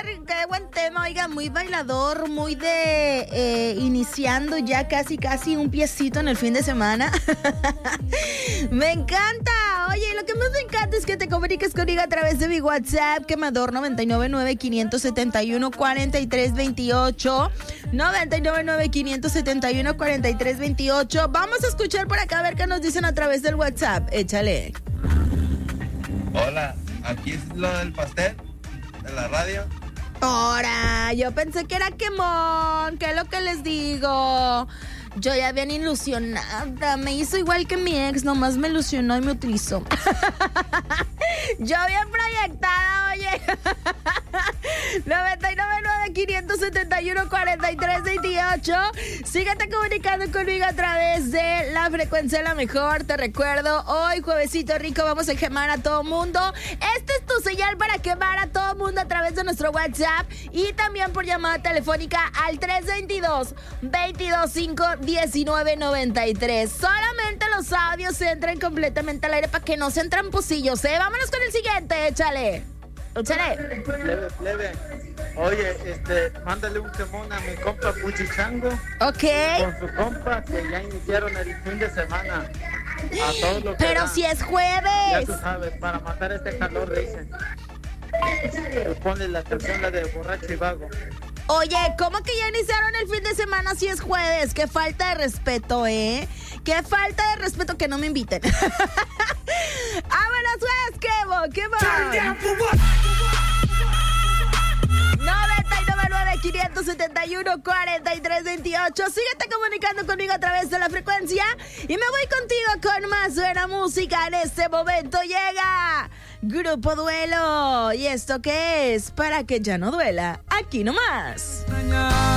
qué buen tema, oiga, muy bailador, muy de iniciando ya casi un piecito en el fin de semana. Me encanta. Oye, lo que más me encanta es que te comuniques conmigo a través de mi WhatsApp, quemador 999-571-4328. 999-571-4328. Vamos a escuchar por acá a ver qué nos dicen a través del WhatsApp. Échale. Hola, aquí es lo del pastel de la radio. Ahora, yo pensé que era quemón. ¿Qué es lo que les digo? Yo ya bien ilusionada. Me hizo igual que mi ex, nomás me ilusionó y me utilizó. Yo bien proyectada, oye. 999-571-4328. Síguete comunicando conmigo a través de la frecuencia de la mejor. Te recuerdo, hoy juevesito rico, vamos a quemar a todo mundo. Esta es tu señal para quemar a todo mundo a través de nuestro WhatsApp y también por llamada telefónica al 322-225-1993. Solamente los audios entran completamente al aire para que no sean tramposillos, ¿eh? Vámonos con el siguiente, échale. Échale. Plebe. Oye, mándale un quemón a mi compa Puchichango. Ok. Con su compa que ya iniciaron el fin de semana. A todos los que Pero dan. si es Ya jueves. tú sabes, para matar este calor, dicen. Ponle la canción, la de Borracho y Vago. Oye, ¿cómo que ya iniciaron el fin de semana si es jueves? Qué falta de respeto, ¿eh? Qué falta de respeto que no me inviten. ¡Vámonos, pues! ¡Qué bon! 999-571-4328. Síguete comunicando conmigo a través de la frecuencia y me voy contigo con más buena música. En este momento llega Grupo Duelo. ¿Y esto qué es? Para que ya no duela. Aquí nomás.